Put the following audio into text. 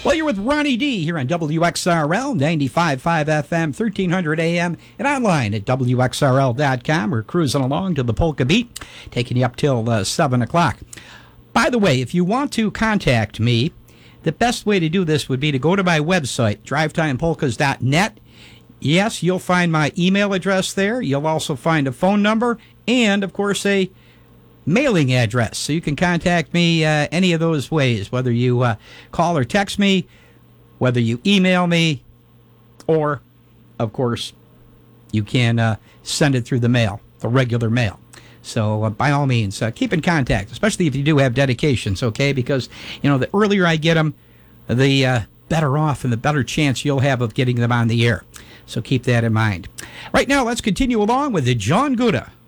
Well, you're with Ronnie D here on WXRL 95.5 FM, 1300 AM, and online at WXRL.com. We're cruising along to the Polka Beat, taking you up till 7 o'clock. By the way, if you want to contact me, the best way to do this would be to go to my website, drivetimepolkas.net. Yes, you'll find my email address there. You'll also find a phone number and, of course, a mailing address. So you can contact me any of those ways, whether you call or text me, whether you email me, or, of course, you can send it through the mail, the regular mail. So by all means, keep in contact, especially if you do have dedications, okay? Because, the earlier I get them, the better off and the better chance you'll have of getting them on the air. So keep that in mind. Right now, let's continue along with the John Guda